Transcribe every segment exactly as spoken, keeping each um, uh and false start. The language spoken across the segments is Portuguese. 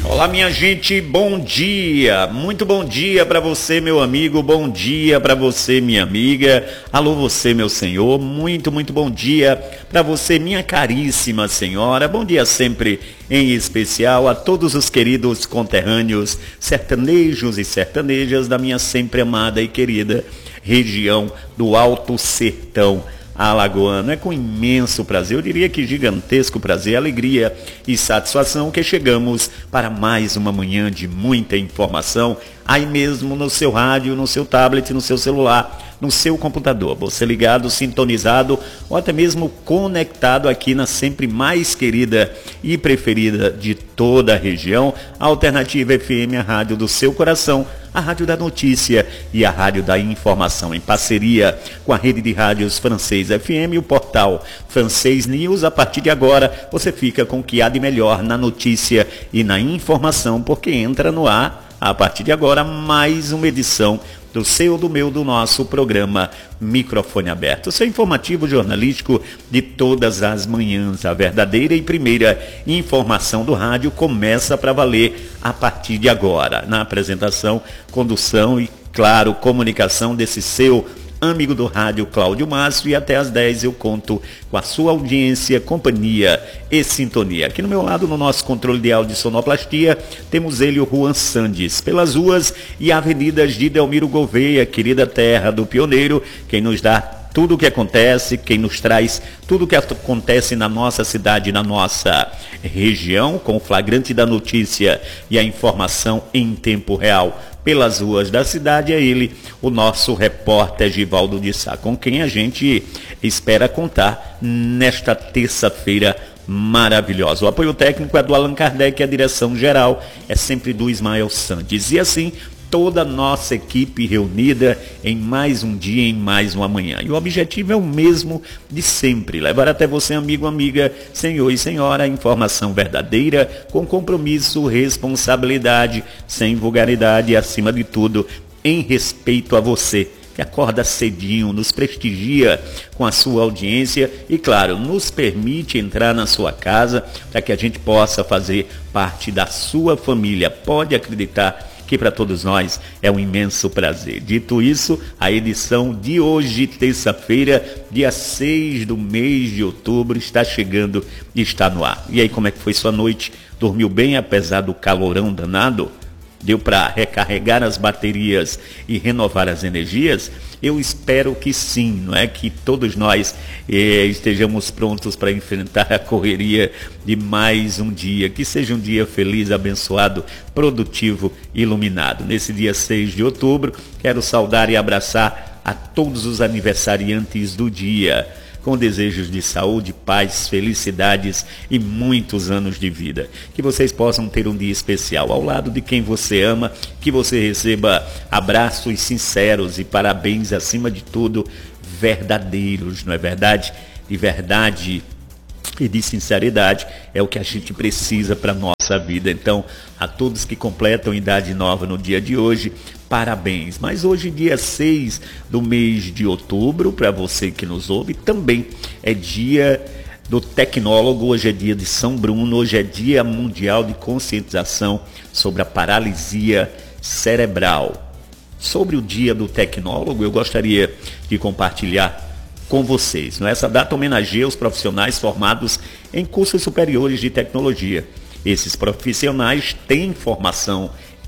Olá, minha gente, bom dia, muito bom dia para você, meu amigo, bom dia para você, minha amiga, alô você, meu senhor, muito, muito bom dia para você, minha caríssima senhora, bom dia sempre, em especial a todos os queridos conterrâneos, sertanejos e sertanejas da minha sempre amada e querida região do Alto Sertão alagoano. É com imenso prazer, eu diria que gigantesco prazer, alegria e satisfação que chegamos para mais uma manhã de muita informação, aí mesmo no seu rádio, no seu tablet, no seu celular, no seu computador, você ligado, sintonizado ou até mesmo conectado aqui na sempre mais querida e preferida de toda a região, a Alternativa F M, a rádio do seu coração, a Rádio da Notícia e a Rádio da Informação, em parceria com a rede de rádios Francês F M e o portal Francês News. A partir de agora, você fica com o que há de melhor na notícia e na informação, porque entra no ar, a partir de agora, mais uma edição do seu, do meu, do nosso programa Microfone Aberto. Seu informativo jornalístico de todas as manhãs. A verdadeira e primeira informação do rádio começa para valer a partir de agora. Na apresentação, condução e, claro, comunicação desse seu amigo do rádio Cláudio Márcio, e até às dez eu conto com a sua audiência, companhia e sintonia. Aqui no meu lado, no nosso controle de áudio e sonoplastia, temos ele, o Juan Sandes, pelas ruas e avenidas de Delmiro Gouveia, querida terra do pioneiro, quem nos dá tudo o que acontece, quem nos traz tudo o que acontece na nossa cidade, na nossa região, com o flagrante da notícia e a informação em tempo real pelas ruas da cidade, é ele, o nosso repórter Givaldo de Sá, com quem a gente espera contar nesta terça-feira maravilhosa. O apoio técnico é do Allan Kardec, a direção geral é sempre do Ismael Santos. E assim, toda a nossa equipe reunida em mais um dia, em mais uma manhã. E o objetivo é o mesmo de sempre, levar até você, amigo, amiga, senhor e senhora, a informação verdadeira, com compromisso, responsabilidade, sem vulgaridade e, acima de tudo, em respeito a você, que acorda cedinho, nos prestigia com a sua audiência e, claro, nos permite entrar na sua casa para que a gente possa fazer parte da sua família. Pode acreditar que para todos nós é um imenso prazer. Dito isso, a edição de hoje, terça-feira, dia seis do mês de outubro, está chegando e está no ar. E aí, como é que foi sua noite? Dormiu bem apesar do calorão danado? Deu para recarregar as baterias e renovar as energias? Eu espero que sim, não é? Que todos nós eh, estejamos prontos para enfrentar a correria de mais um dia. Que seja um dia feliz, abençoado, produtivo, iluminado. Nesse dia seis de outubro, quero saudar e abraçar a todos os aniversariantes do dia, com desejos de saúde, paz, felicidades e muitos anos de vida. Que vocês possam ter um dia especial ao lado de quem você ama, que você receba abraços sinceros e parabéns, acima de tudo, verdadeiros, não é verdade? De verdade e de sinceridade é o que a gente precisa para a nossa vida. Então, a todos que completam idade nova no dia de hoje, parabéns. Mas hoje, dia seis do mês de outubro, para você que nos ouve, também é dia do tecnólogo, hoje é dia de São Bruno, hoje é dia mundial de conscientização sobre a paralisia cerebral. Sobre o dia do tecnólogo, eu gostaria de compartilhar com vocês. Essa data homenageia os profissionais formados em cursos superiores de tecnologia. Esses profissionais têm formação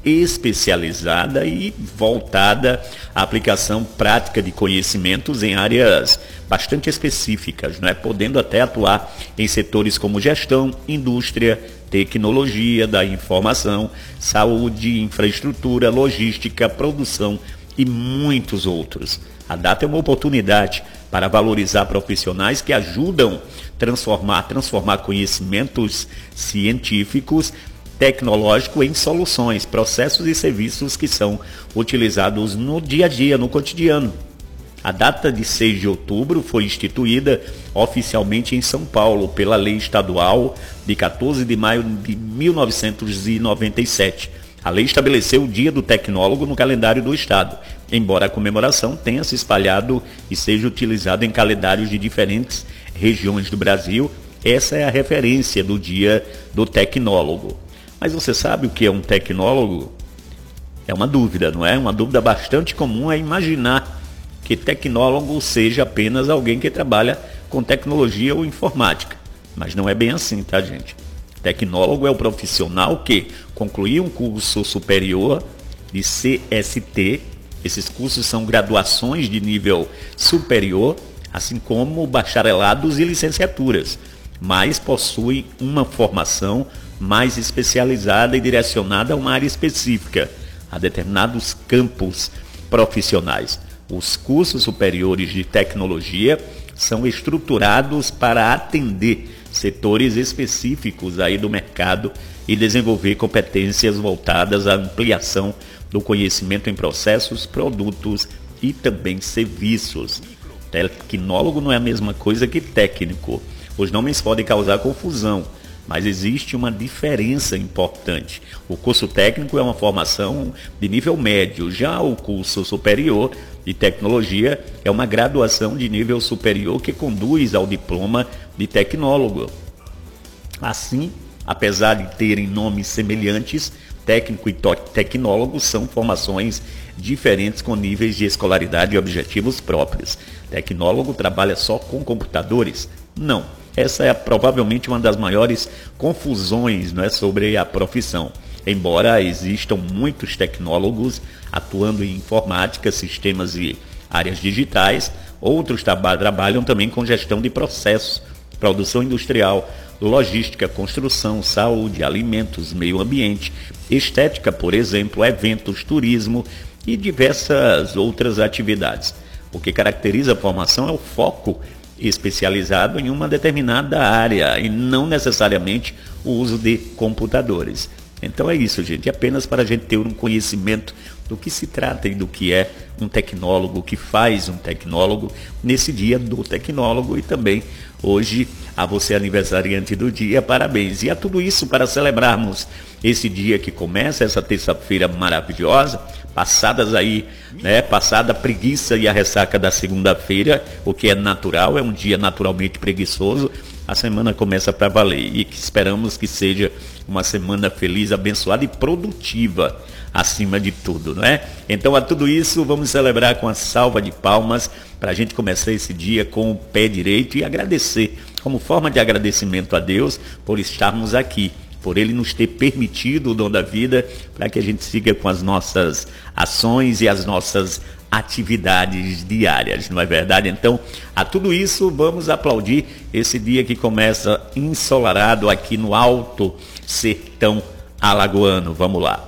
especializada e voltada à aplicação prática de conhecimentos em áreas bastante específicas, não é? Podendo até atuar em setores como gestão, indústria, tecnologia da informação, saúde, infraestrutura, logística, produção e muitos outros. A data é uma oportunidade para valorizar profissionais que ajudam a transformar, transformar conhecimentos científicos, tecnológicos em soluções, processos e serviços que são utilizados no dia a dia, no cotidiano. A data de seis de outubro foi instituída oficialmente em São Paulo pela Lei Estadual de quatorze de maio de mil novecentos e noventa e sete. A lei estabeleceu o Dia do Tecnólogo no calendário do Estado, embora a comemoração tenha se espalhado e seja utilizada em calendários de diferentes regiões do Brasil. Essa é a referência do Dia do Tecnólogo. Mas você sabe o que é um tecnólogo? É uma dúvida, não é? Uma dúvida bastante comum é imaginar que tecnólogo seja apenas alguém que trabalha com tecnologia ou informática. Mas não é bem assim, tá, gente? Tecnólogo é o profissional que concluiu um curso superior de C S T. Esses cursos são graduações de nível superior, assim como bacharelados e licenciaturas, mas possuem uma formação mais especializada e direcionada a uma área específica, a determinados campos profissionais. Os cursos superiores de tecnologia são estruturados para atender setores específicos aí do mercado e desenvolver competências voltadas à ampliação do conhecimento em processos, produtos e também serviços. Tecnólogo não é a mesma coisa que técnico. Os nomes podem causar confusão, mas existe uma diferença importante. O curso técnico é uma formação de nível médio, já o curso superior de tecnologia é uma graduação de nível superior que conduz ao diploma de tecnólogo. Assim, apesar de terem nomes semelhantes, técnico e tecnólogo são formações diferentes com níveis de escolaridade e objetivos próprios. Tecnólogo trabalha só com computadores? Não. Essa é provavelmente uma das maiores confusões, não é, sobre a profissão. Embora existam muitos tecnólogos atuando em informática, sistemas e áreas digitais, outros traba- trabalham também com gestão de processos, produção industrial, logística, construção, saúde, alimentos, meio ambiente, estética, por exemplo, eventos, turismo e diversas outras atividades. O que caracteriza a formação é o foco especializado em uma determinada área e não necessariamente o uso de computadores. Então é isso, gente, apenas para a gente ter um conhecimento do que se trata e do que é um tecnólogo, o que faz um tecnólogo nesse dia do tecnólogo. E também hoje a você, aniversariante do dia, parabéns. E a tudo isso para celebrarmos esse dia que começa, essa terça-feira maravilhosa, passadas aí, né, passada a preguiça e a ressaca da segunda-feira, o que é natural, é um dia naturalmente preguiçoso. A semana começa para valer e que esperamos que seja uma semana feliz, abençoada e produtiva, acima de tudo, não é? Então, a tudo isso, vamos celebrar com a salva de palmas para a gente começar esse dia com o pé direito e agradecer, como forma de agradecimento a Deus por estarmos aqui, por Ele nos ter permitido o dom da vida, para que a gente siga com as nossas ações e as nossas atividades diárias, não é verdade? Então, a tudo isso, vamos aplaudir esse dia que começa ensolarado aqui no Alto Sertão Alagoano. Vamos lá.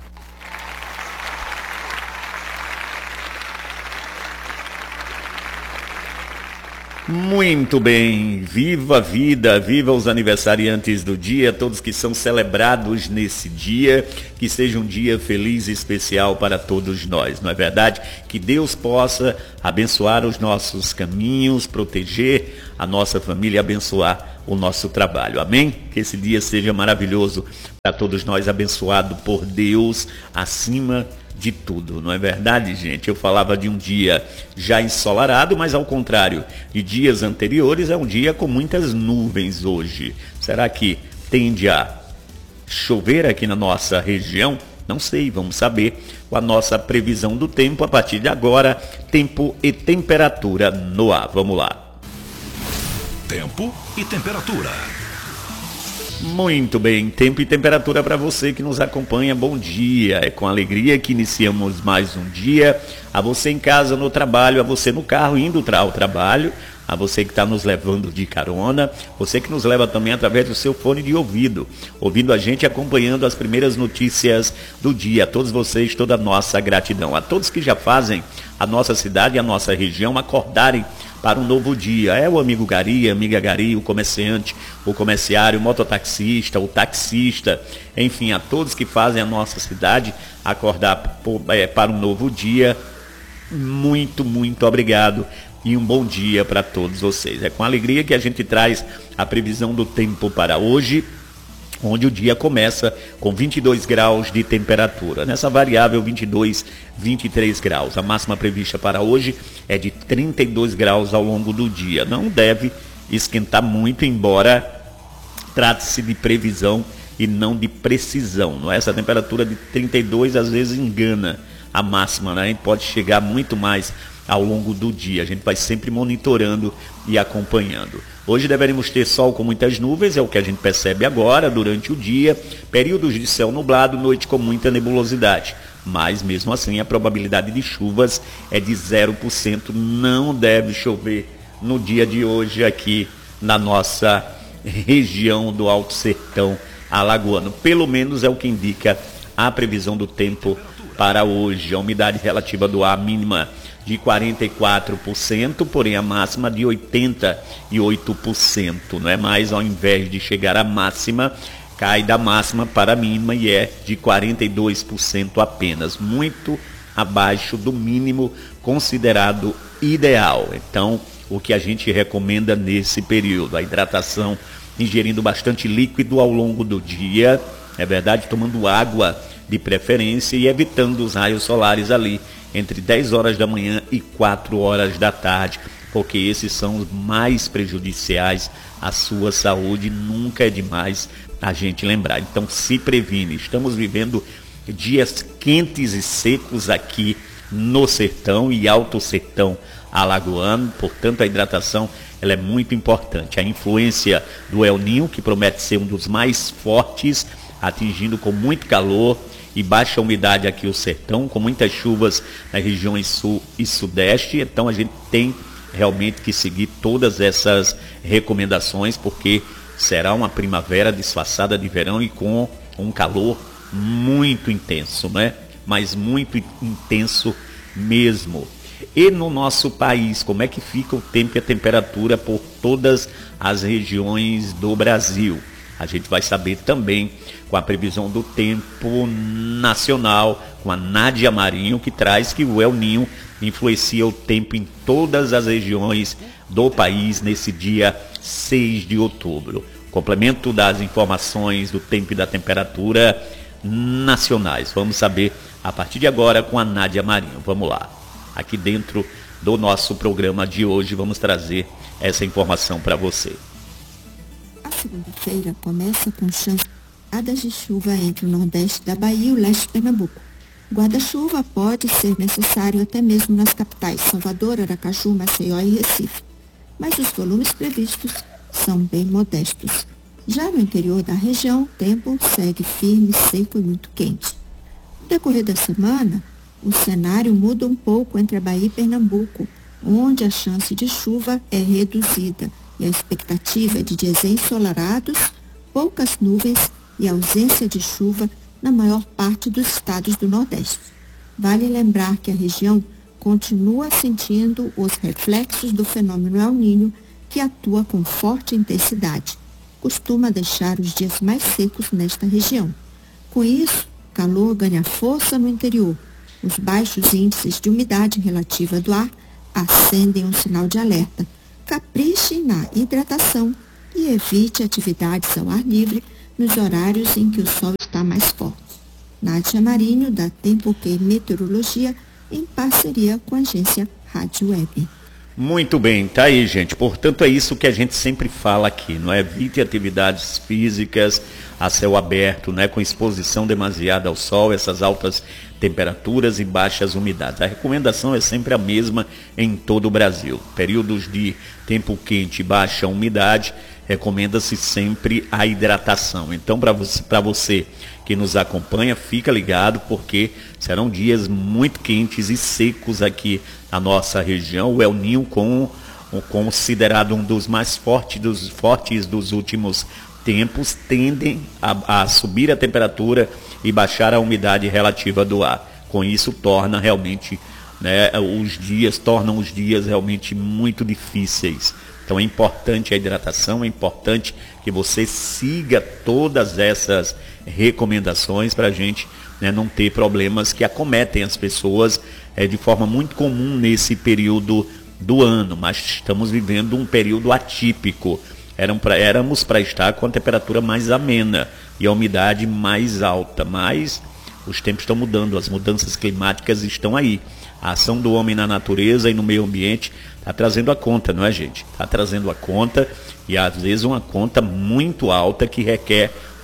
Muito bem, viva a vida, viva os aniversariantes do dia, todos que são celebrados nesse dia, que seja um dia feliz e especial para todos nós, não é verdade? Que Deus possa abençoar os nossos caminhos, proteger a nossa família e abençoar o nosso trabalho, amém? Que esse dia seja maravilhoso para todos nós, abençoado por Deus acima de tudo, não é verdade, gente? Eu falava de um dia já ensolarado, mas ao contrário de dias anteriores, é um dia com muitas nuvens hoje. Será que tende a chover aqui na nossa região? Não sei, vamos saber com a nossa previsão do tempo a partir de agora. Tempo e temperatura no ar. Vamos lá. Tempo e temperatura. Muito bem, tempo e temperatura para você que nos acompanha, bom dia, é com alegria que iniciamos mais um dia, a você em casa, no trabalho, a você no carro, indo ao trabalho, a você que está nos levando de carona, você que nos leva também através do seu fone de ouvido, ouvindo a gente, acompanhando as primeiras notícias do dia, a todos vocês, toda a nossa gratidão, a todos que já fazem a nossa cidade e a nossa região acordarem para um novo dia. É o amigo Gari, a amiga Gari, o comerciante, o comerciário, o mototaxista, o taxista, enfim, a todos que fazem a nossa cidade acordar por, é, para um novo dia. Muito, muito obrigado e um bom dia para todos vocês. É com alegria que a gente traz a previsão do tempo para hoje, onde o dia começa com vinte e dois graus de temperatura. Nessa variável vinte e dois, vinte e três graus. A máxima prevista para hoje é de trinta e dois graus ao longo do dia. Não deve esquentar muito, embora trate-se de previsão e não de precisão, não é? Essa temperatura de trinta e dois às vezes engana a máxima, né? A gente pode chegar muito mais ao longo do dia, a gente vai sempre monitorando e acompanhando. Hoje deveremos ter sol com muitas nuvens, é o que a gente percebe agora durante o dia, períodos de céu nublado, noite com muita nebulosidade. Mas mesmo assim a probabilidade de chuvas é de zero por cento, não deve chover no dia de hoje aqui na nossa região do Alto Sertão Alagoano. Pelo menos é o que indica a previsão do tempo para hoje. A umidade relativa do ar mínima de quarenta e quatro por cento, porém a máxima de oitenta e oito por cento, não é mais, ao invés de chegar à máxima, cai da máxima para a mínima e é de quarenta e dois por cento apenas, muito abaixo do mínimo considerado ideal. Então, o que a gente recomenda nesse período, a hidratação, ingerindo bastante líquido ao longo do dia, é verdade, tomando água de preferência e evitando os raios solares ali entre dez horas da manhã e quatro horas da tarde, porque esses são os mais prejudiciais à sua saúde, nunca é demais a gente lembrar. Então se previne, estamos vivendo dias quentes e secos aqui no sertão e alto sertão alagoano, portanto a hidratação ela é muito importante. A influência do El Niño, que promete ser um dos mais fortes, atingindo com muito calor e baixa umidade aqui o sertão, com muitas chuvas nas regiões sul e sudeste. Então a gente tem realmente que seguir todas essas recomendações, porque será uma primavera disfarçada de verão e com um calor muito intenso, né? Mas muito intenso mesmo. E no nosso país, como é que fica o tempo e a temperatura por todas as regiões do Brasil? A gente vai saber também com a previsão do tempo nacional, com a Nádia Marinho, que traz que o El Niño influencia o tempo em todas as regiões do país nesse dia seis de outubro. Complemento das informações do tempo e da temperatura nacionais. Vamos saber a partir de agora com a Nádia Marinho. Vamos lá. Aqui dentro do nosso programa de hoje, vamos trazer essa informação para você. A segunda-feira começa com chances de chuva entre o nordeste da Bahia e o leste de Pernambuco. Guarda-chuva pode ser necessário até mesmo nas capitais Salvador, Aracaju, Maceió e Recife, mas os volumes previstos são bem modestos. Já no interior da região, o tempo segue firme, seco e muito quente. No decorrer da semana, o cenário muda um pouco entre a Bahia e Pernambuco, onde a chance de chuva é reduzida e a expectativa é de dias ensolarados, poucas nuvens e ausência de chuva na maior parte dos estados do Nordeste. Vale lembrar que a região continua sentindo os reflexos do fenômeno El Niño, que atua com forte intensidade. Costuma deixar os dias mais secos nesta região. Com isso, o calor ganha força no interior. Os baixos índices de umidade relativa do ar acendem um sinal de alerta. Capriche na hidratação e evite atividades ao ar livre nos horários em que o sol está mais forte. Nádia Marinho, da Tempo-Que Meteorologia, em parceria com a agência Rádio Web. Muito bem, tá aí, gente. Portanto, é isso que a gente sempre fala aqui, não é? Evite atividades físicas a céu aberto, né? Com exposição demasiada ao sol, essas altas temperaturas e baixas umidades. A recomendação é sempre a mesma em todo o Brasil. Períodos de tempo quente e baixa umidade, recomenda-se sempre a hidratação. Então, para você, para você que nos acompanha, fica ligado, porque serão dias muito quentes e secos aqui na nossa região. O El Niño, com, considerado um dos mais fortes dos, fortes dos últimos tempos, tendem a, a subir a temperatura e baixar a umidade relativa do ar. Com isso, torna realmente, né, os dias, tornam os dias realmente muito difíceis. Então é importante a hidratação, é importante que você siga todas essas recomendações para a gente, né, não ter problemas que acometem as pessoas é, de forma muito comum nesse período do ano, mas estamos vivendo um período atípico. Eram pra, éramos para estar com a temperatura mais amena e a umidade mais alta, mas os tempos estão mudando, as mudanças climáticas estão aí. A ação do homem na natureza e no meio ambiente está trazendo a conta, não é, gente? Está trazendo a conta, e às vezes uma conta muito alta que requer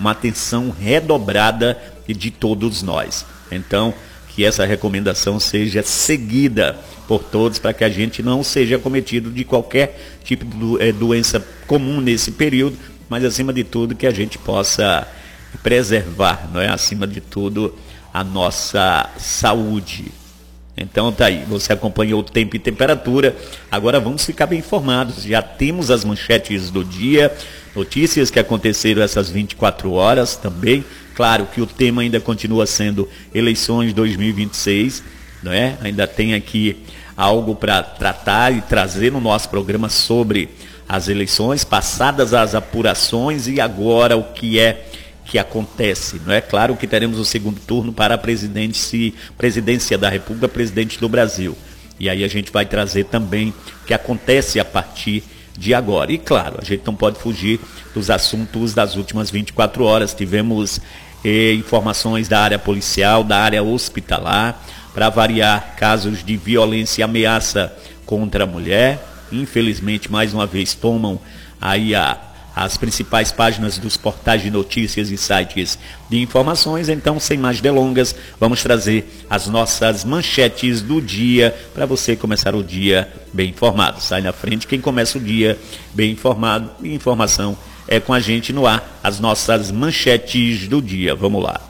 uma atenção redobrada de todos nós. Então, que essa recomendação seja seguida por todos para que a gente não seja acometido de qualquer tipo de doença comum nesse período, mas acima de tudo que a gente possa preservar, não é? Acima de tudo, a nossa saúde. Então tá aí, você acompanhou o tempo e temperatura, agora vamos ficar bem informados, já temos as manchetes do dia, notícias que aconteceram essas vinte e quatro horas também, claro que o tema ainda continua sendo eleições dois mil e vinte e seis, não é? Ainda tem aqui algo para tratar e trazer no nosso programa sobre as eleições, passadas as apurações e agora o que é que acontece, não é? Claro que teremos o segundo turno para a presidência, presidência da República, presidente do Brasil. E aí a gente vai trazer também o que acontece a partir de agora. E claro, a gente não pode fugir dos assuntos das últimas vinte e quatro horas. Tivemos eh, informações da área policial, da área hospitalar, para variar casos de violência e ameaça contra a mulher. Infelizmente, mais uma vez, tomam aí a as principais páginas dos portais de notícias e sites de informações. Então, sem mais delongas, vamos trazer as nossas manchetes do dia para você começar o dia bem informado. Sai na frente quem começa o dia bem informado, e informação é com a gente no ar, as nossas manchetes do dia. Vamos lá.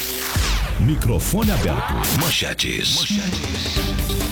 Microfone aberto. Manchetes. Manchetes.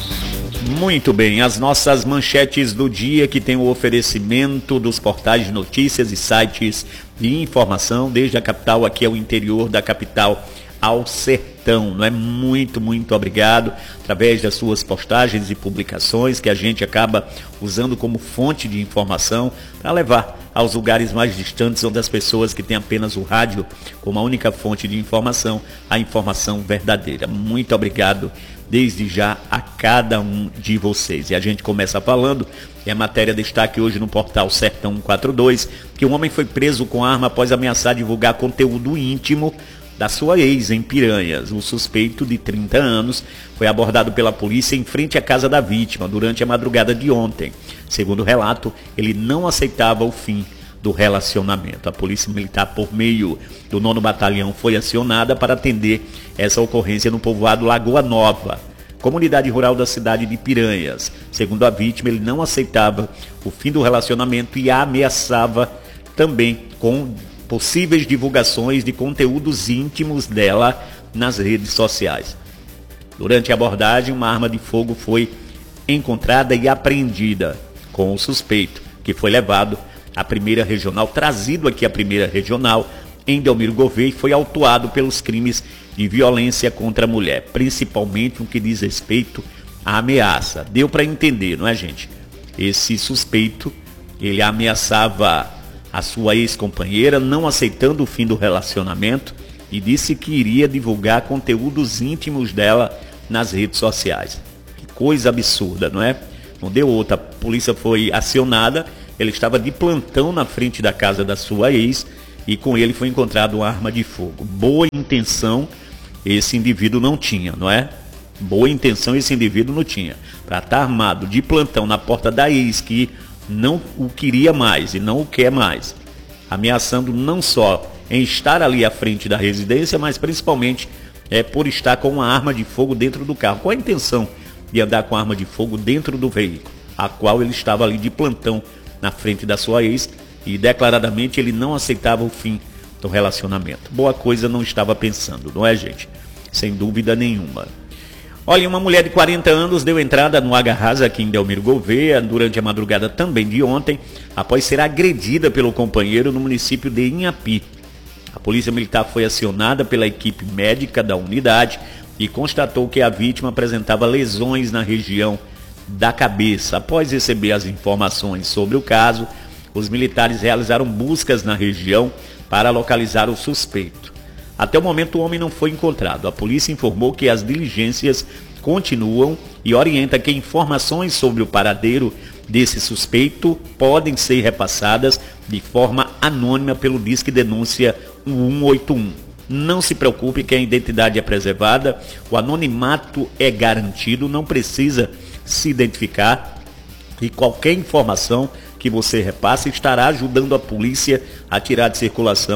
Muito bem, as nossas manchetes do dia, que tem o oferecimento dos portais de notícias e sites de informação, desde a capital aqui ao interior da capital ao sertão, não é? Muito, muito obrigado, através das suas postagens e publicações, que a gente acaba usando como fonte de informação para levar aos lugares mais distantes, onde as pessoas que têm apenas o rádio como a única fonte de informação, a informação verdadeira. Muito obrigado desde já a cada um de vocês. E a gente começa falando, e a matéria destaque hoje no portal Sertão cento e quarenta e dois, que um homem foi preso com arma após ameaçar divulgar conteúdo íntimo da sua ex em Piranhas. O suspeito, de trinta anos, foi abordado pela polícia em frente à casa da vítima durante a madrugada de ontem. Segundo o relato, ele não aceitava o fim do relacionamento. A Polícia Militar, por meio do nono Batalhão, foi acionada para atender essa ocorrência no povoado Lagoa Nova, comunidade rural da cidade de Piranhas. Segundo a vítima, ele não aceitava o fim do relacionamento e a ameaçava também com possíveis divulgações de conteúdos íntimos dela nas redes sociais. Durante a abordagem, uma arma de fogo foi encontrada e apreendida com o suspeito, que foi levado à primeira regional, trazido aqui à primeira regional, em Delmiro Gouveia, e foi autuado pelos crimes de violência contra a mulher, principalmente no que diz respeito à ameaça. Deu para entender, não é, gente? Esse suspeito, ele ameaçava a sua ex-companheira, não aceitando o fim do relacionamento, e disse que iria divulgar conteúdos íntimos dela nas redes sociais. Que coisa absurda, não é? Não deu outra. A polícia foi acionada, ele estava de plantão na frente da casa da sua ex, e com ele foi encontrado uma arma de fogo. Boa intenção esse indivíduo não tinha, não é? Boa intenção esse indivíduo não tinha. Para estar armado de plantão na porta da ex, que não o queria mais e não o quer mais, ameaçando não só em estar ali à frente da residência, mas principalmente é, por estar com uma arma de fogo dentro do carro. Qual a intenção de andar com arma de fogo dentro do veículo, a qual ele estava ali de plantão na frente da sua ex, e declaradamente ele não aceitava o fim do relacionamento. Boa coisa não estava pensando, não é, gente? Sem dúvida nenhuma. Olha, uma mulher de quarenta anos deu entrada no Agarrasa aqui em Delmiro Gouveia durante a madrugada também de ontem, após ser agredida pelo companheiro no município de Inhapi. A Polícia Militar foi acionada pela equipe médica da unidade e constatou que a vítima apresentava lesões na região da cabeça. Após receber as informações sobre o caso, os militares realizaram buscas na região para localizar o suspeito. Até o momento, o homem não foi encontrado. A polícia informou que as diligências continuam e orienta que informações sobre o paradeiro desse suspeito podem ser repassadas de forma anônima pelo Disque Denúncia um um oito um. Não se preocupe que a identidade é preservada, o anonimato é garantido, não precisa se identificar, e qualquer informação que você repasse estará ajudando a polícia a tirar de circulação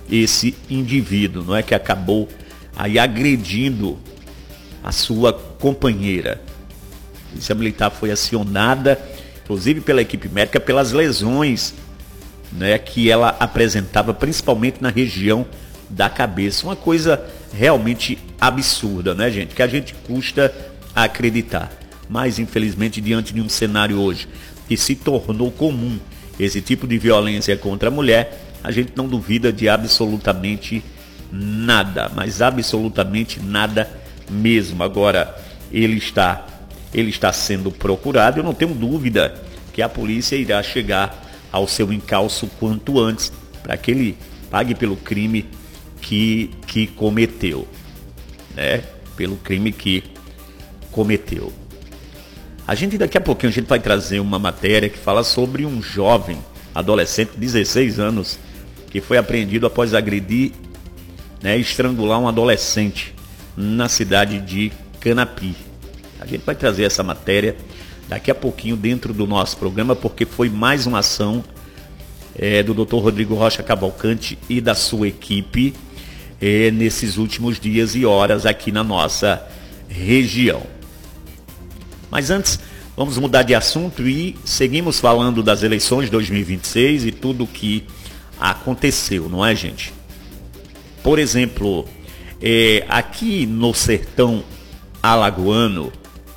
esse indivíduo, não é, que acabou aí agredindo a sua companheira. A polícia militar foi acionada, inclusive pela equipe médica, pelas lesões, né, que ela apresentava, principalmente na região da cabeça. Uma coisa realmente absurda, né, gente? Que a gente custa a acreditar. Mas, infelizmente, diante de um cenário hoje que se tornou comum esse tipo de violência contra a mulher, a gente não duvida de absolutamente nada, mas absolutamente nada mesmo. Agora, ele está, ele está sendo procurado. Eu não tenho dúvida que a polícia irá chegar ao seu encalço quanto antes, para que ele pague pelo crime que, que cometeu, né? Pelo crime que cometeu. A gente, daqui a pouquinho, a gente vai trazer uma matéria que fala sobre um jovem, adolescente de dezesseis anos, que foi apreendido após agredir, né, estrangular um adolescente na cidade de Canapi. A gente vai trazer essa matéria daqui a pouquinho dentro do nosso programa, porque foi mais uma ação é, do doutor Rodrigo Rocha Cavalcante e da sua equipe é, nesses últimos dias e horas aqui na nossa região. Mas antes, vamos mudar de assunto e seguimos falando das eleições de dois mil e vinte e seis e tudo o que aconteceu, não é, gente? Por exemplo, é, aqui no sertão alagoano,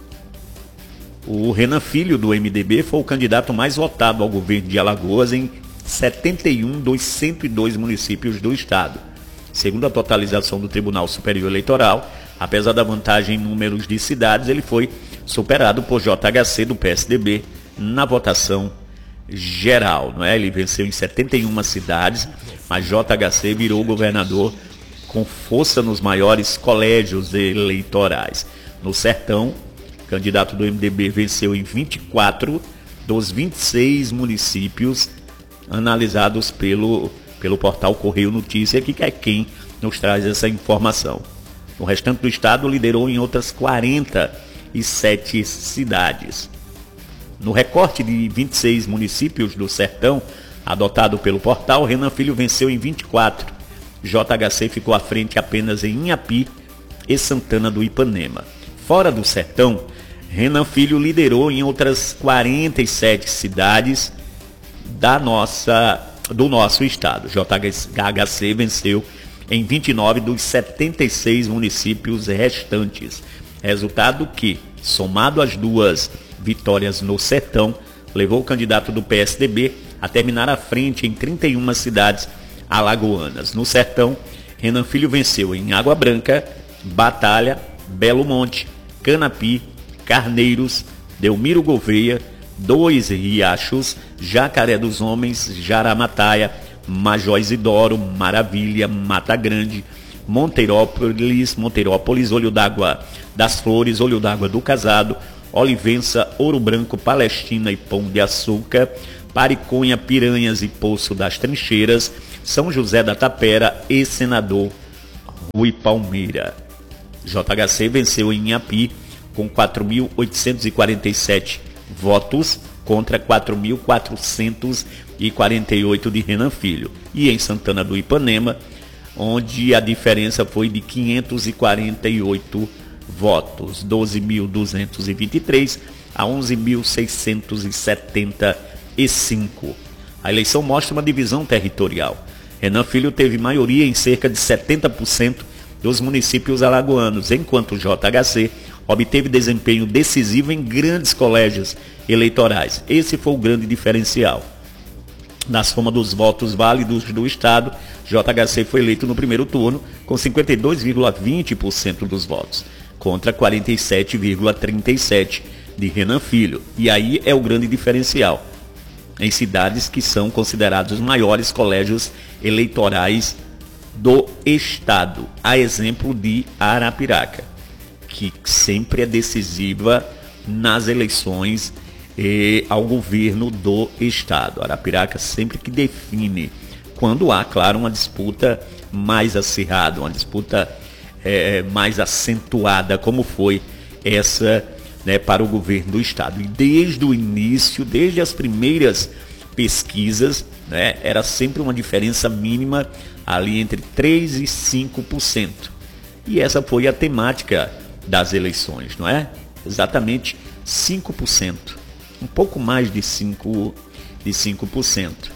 o Renan Filho, do M D B, foi o candidato mais votado ao governo de Alagoas em setenta e um dos cento e dois municípios do estado. Segundo a totalização do Tribunal Superior Eleitoral, apesar da vantagem em números de cidades, ele foi superado por J H C do P S D B na votação geral, não é? Ele venceu em setenta e uma cidades, mas J H C virou governador com força nos maiores colégios eleitorais. No sertão, o candidato do M D B venceu em vinte e quatro dos vinte e seis municípios analisados pelo, pelo portal Correio Notícia, que é quem nos traz essa informação. No restante do estado, liderou em outras quarenta e sete cidades. No recorte de vinte e seis municípios do sertão, adotado pelo portal, Renan Filho venceu em vinte e quatro. J H C ficou à frente apenas em Inhapi e Santana do Ipanema. Fora do sertão, Renan Filho liderou em outras quarenta e sete cidades da nossa, do nosso estado. J H C venceu em vinte e nove dos setenta e seis municípios restantes. Resultado que, somado às duas vitórias no sertão, levou o candidato do P S D B a terminar à frente em trinta e uma cidades alagoanas. No sertão, Renan Filho venceu em Água Branca, Batalha, Belo Monte, Canapi, Carneiros, Delmiro Gouveia, Dois Riachos, Jacaré dos Homens, Jaramataia, Major Isidoro, Maravilha, Mata Grande, Monteirópolis, Monteirópolis, Olho d'Água das Flores, Olho d'Água do Casado, Olivença, Ouro Branco, Palestina e Pão de Açúcar, Pariconha, Piranhas e Poço das Trincheiras, São José da Tapera e Senador Rui Palmeira. J H C venceu em Inhapi com quatro mil oitocentos e quarenta e sete votos contra quatro mil quatrocentos e quarenta e oito de Renan Filho. E em Santana do Ipanema, onde a diferença foi de quinhentos e quarenta e oito votos, doze mil duzentos e vinte e três a onze mil seiscentos e setenta e cinco. A eleição mostra uma divisão territorial. Renan Filho teve maioria em cerca de setenta por cento dos municípios alagoanos, enquanto o J H C obteve desempenho decisivo em grandes colégios eleitorais. Esse foi o grande diferencial. Na soma dos votos válidos do estado, J H C foi eleito no primeiro turno com cinquenta e dois vírgula vinte por cento dos votos, contra quarenta e sete vírgula trinta e sete por cento de Renan Filho. E aí é o grande diferencial, em cidades que são considerados os maiores colégios eleitorais do estado, a exemplo de Arapiraca, que sempre é decisiva nas eleições eh, ao governo do estado. Arapiraca sempre que define, quando há, claro, uma disputa mais acirrada, uma disputa eh, mais acentuada, como foi essa, né, para o governo do estado. E desde o início, desde as primeiras pesquisas, né, era sempre uma diferença mínima ali entre três por cento e cinco por cento. E essa foi a temática das eleições, não é? Exatamente cinco por cento. Um pouco mais de cinco por cento.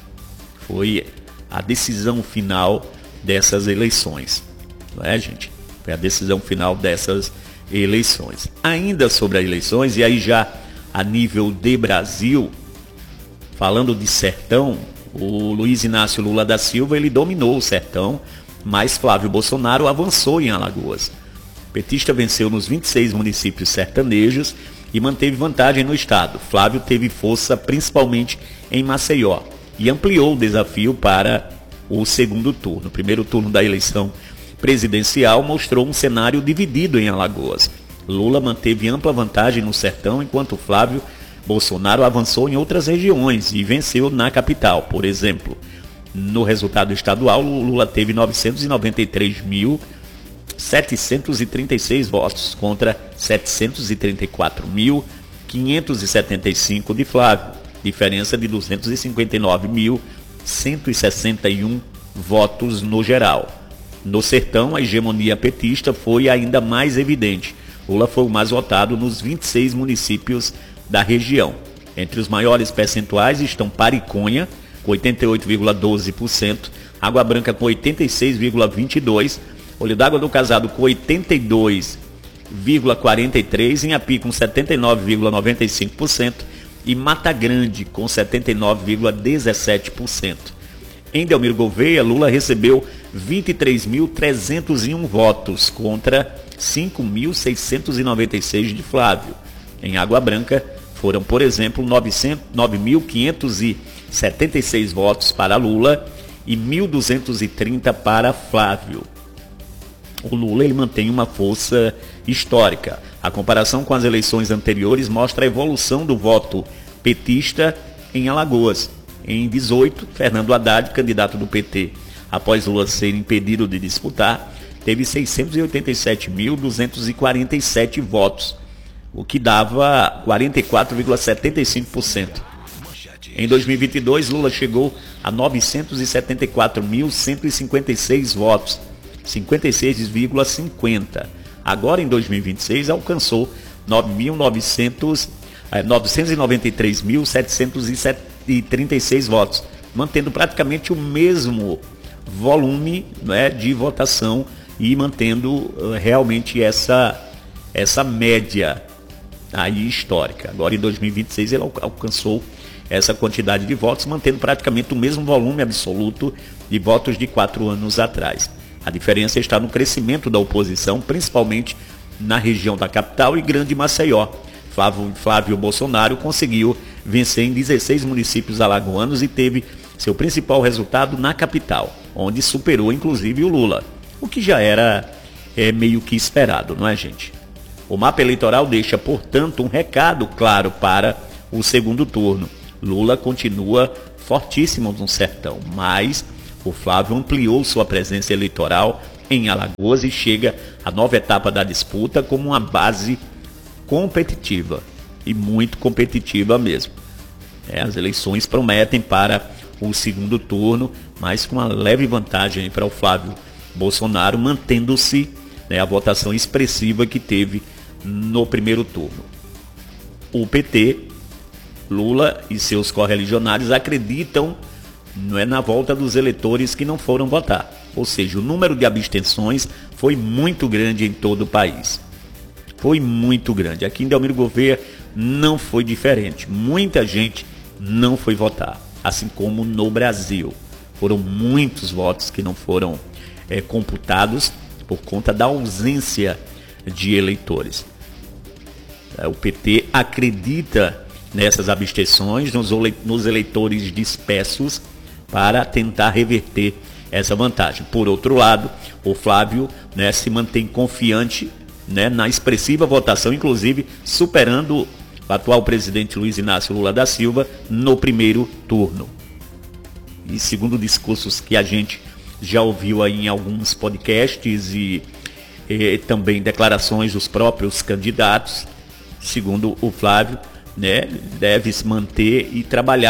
Foi a decisão final dessas eleições. Não é, gente? Foi a decisão final dessas eleições. Ainda sobre as eleições, e aí já a nível de Brasil, falando de sertão, o Luiz Inácio Lula da Silva, ele dominou o sertão, mas Flávio Bolsonaro avançou em Alagoas. O petista venceu nos vinte e seis municípios sertanejos e manteve vantagem no estado. Flávio teve força principalmente em Maceió e ampliou o desafio para o segundo turno. O primeiro turno da eleição presidencial mostrou um cenário dividido em Alagoas. Lula manteve ampla vantagem no sertão, enquanto Flávio Bolsonaro avançou em outras regiões e venceu na capital. Por exemplo, no resultado estadual, Lula teve novecentos e noventa e três mil setecentos e trinta e seis votos contra setecentos e trinta e quatro mil quinhentos e setenta e cinco de Flávio, diferença de duzentos e cinquenta e nove mil cento e sessenta e um votos no geral. No sertão, a hegemonia petista foi ainda mais evidente. Lula foi o mais votado nos vinte e seis municípios da região. Entre os maiores percentuais estão Pariconha, com oitenta e oito vírgula doze por cento, Água Branca com oitenta e seis vírgula vinte e dois por cento, Olho d'Água do Casado com oitenta e dois vírgula quarenta e três por cento, Inhapi com setenta e nove vírgula noventa e cinco por cento e Mata Grande com setenta e nove vírgula dezessete por cento. Em Delmiro Gouveia, Lula recebeu vinte e três mil trezentos e um votos contra cinco mil seiscentos e noventa e seis de Flávio. Em Água Branca foram, por exemplo, nove mil quinhentos e setenta e seis votos para Lula e mil duzentos e trinta para Flávio. O Lula ele mantém uma força histórica. A comparação com as eleições anteriores mostra a evolução do voto petista em Alagoas. Em dezoito, Fernando Haddad, candidato do P T, após Lula ser impedido de disputar, teve seiscentos e oitenta e sete mil duzentos e quarenta e sete votos, o que dava quarenta e quatro vírgula setenta e cinco por cento. Em dois mil e vinte e dois, Lula chegou a novecentos e setenta e quatro mil cento e cinquenta e seis votos, cinquenta e seis vírgula cinquenta por cento. Agora, em dois mil e vinte e seis, alcançou novecentos e noventa e três mil setecentos e trinta e seis votos, mantendo praticamente o mesmo volume, né, de votação e mantendo uh, realmente essa, essa média aí histórica. Agora, em dois mil e vinte e seis, ele alcançou essa quantidade de votos, mantendo praticamente o mesmo volume absoluto de votos de quatro anos atrás. A diferença está no crescimento da oposição, principalmente na região da capital e Grande Maceió. Flávio, Flávio Bolsonaro conseguiu vencer em dezesseis municípios alagoanos e teve seu principal resultado na capital, onde superou inclusive o Lula, o que já era é, meio que esperado, não é, gente? O mapa eleitoral deixa, portanto, um recado claro para o segundo turno. Lula continua fortíssimo no sertão, mas o Flávio ampliou sua presença eleitoral em Alagoas e chega à nova etapa da disputa como uma base competitiva, e muito competitiva mesmo. É, as eleições prometem para o segundo turno, mas com uma leve vantagem para o Flávio Bolsonaro, mantendo-se, né, a votação expressiva que teve no primeiro turno. O P T, Lula e seus correligionários acreditam, não é, na volta dos eleitores que não foram votar. Ou seja, o número de abstenções foi muito grande em todo o país. Foi muito grande. Aqui em Delmiro Gouveia não foi diferente. Muita gente não foi votar, assim como no Brasil. Foram muitos votos que não foram é, computados por conta da ausência de eleitores. O P T acredita nessas abstenções, nos eleitores dispersos, para tentar reverter essa vantagem. Por outro lado, o Flávio, né, se mantém confiante, né, na expressiva votação, inclusive superando o atual presidente Luiz Inácio Lula da Silva no primeiro turno. E segundo discursos que a gente já ouviu aí em alguns podcasts e, e também declarações dos próprios candidatos, segundo o Flávio, né, deve se manter e trabalhar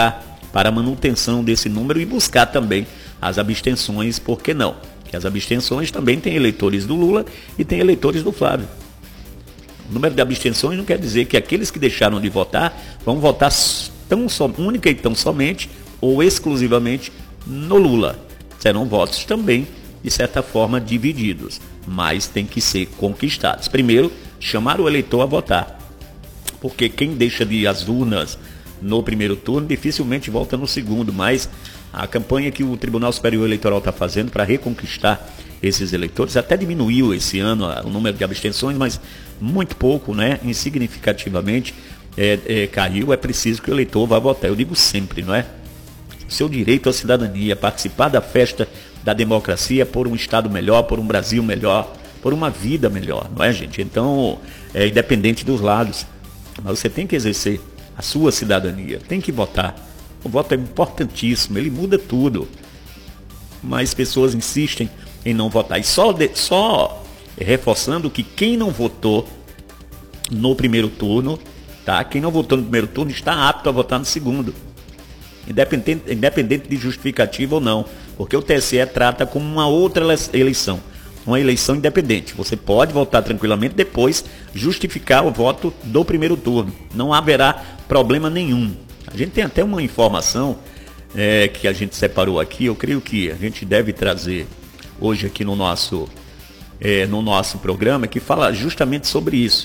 para a manutenção desse número e buscar também as abstenções, por que não? Que as abstenções também têm eleitores do Lula e tem eleitores do Flávio. O número de abstenções não quer dizer que aqueles que deixaram de votar vão votar tão so, única e tão somente ou exclusivamente no Lula. Serão votos também, de certa forma, divididos, mas tem que ser conquistados. Primeiro, chamar o eleitor a votar, porque quem deixa de ir às urnas no primeiro turno dificilmente volta no segundo, mas a campanha que o Tribunal Superior Eleitoral está fazendo para reconquistar esses eleitores até diminuiu esse ano o número de abstenções, mas muito pouco, né? Insignificativamente é, é, caiu. É preciso que o eleitor vá votar. Eu digo sempre, não é? Seu direito à cidadania, participar da festa da democracia por um Estado melhor, por um Brasil melhor, por uma vida melhor, não é, gente? Então, é independente dos lados, mas você tem que exercer a sua cidadania, tem que votar. O voto é importantíssimo, ele muda tudo. Mas pessoas insistem em não votar. E só, de, só reforçando que quem não votou no primeiro turno, tá? Quem não votou no primeiro turno está apto a votar no segundo. Independente, independente de justificativa ou não. Porque o T S E trata como uma outra eleição. Uma eleição independente. Você pode votar tranquilamente, depois justificar o voto do primeiro turno. Não haverá problema nenhum. A gente tem até uma informação é, que a gente separou aqui. Eu creio que a gente deve trazer hoje aqui no nosso, é, no nosso programa, que fala justamente sobre isso.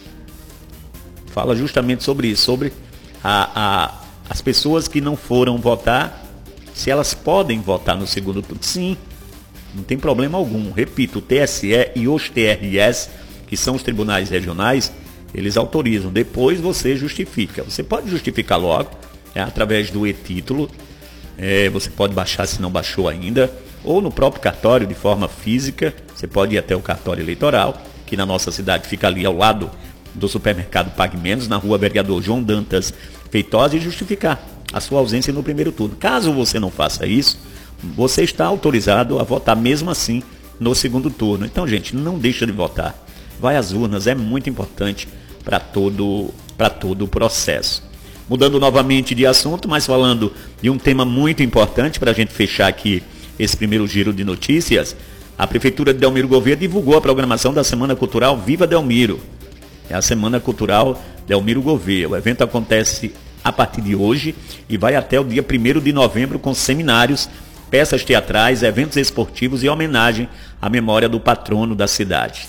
Fala justamente sobre isso, sobre a, a, as pessoas que não foram votar, se elas podem votar no segundo turno. Sim, não tem problema algum. Repito, o T S E e os T R Es, que são os tribunais regionais, eles autorizam. Depois você justifica. Você pode justificar logo, é, através do e-título. É, você pode baixar se não baixou ainda, ou no próprio cartório de forma física. Você pode ir até o cartório eleitoral, que na nossa cidade fica ali ao lado do supermercado Pague Menos, na rua Vereador João Dantas Feitosa, e justificar a sua ausência no primeiro turno. Caso você não faça isso, você está autorizado a votar mesmo assim no segundo turno. Então, gente, não deixa de votar. Vai às urnas, é muito importante para todo, para todo o processo. Mudando novamente de assunto, mas falando de um tema muito importante para a gente fechar aqui esse primeiro giro de notícias, a Prefeitura de Delmiro Gouveia divulgou a programação da Semana Cultural Viva Delmiro. É a Semana Cultural Delmiro Gouveia. O evento acontece a partir de hoje e vai até o dia primeiro de novembro com seminários, peças teatrais, eventos esportivos e homenagem à memória do patrono da cidade.